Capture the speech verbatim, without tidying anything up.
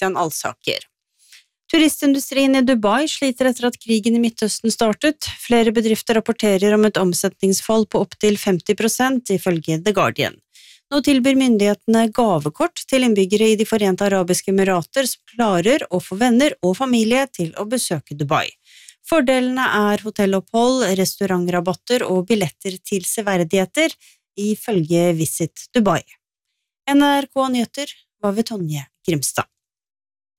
Christian Alsaker. Turistindustrien i Dubai sliter etter at krigen i Midtøsten startet. Flere bedrifter rapporterer om et omsetningsfall på opptil femti prosent, ifølge The Guardian. Nå tilbyr myndighetene gavekort til innbyggere i de Forente Arabiske Emirater som klarer å få venner og familie til å besøke Dubai. Fordelene er hotellopphold, restaurantrabatter og billetter til severdigheter, ifølge Visit Dubai. N R K Nyheter var ved Tonje Grimstad.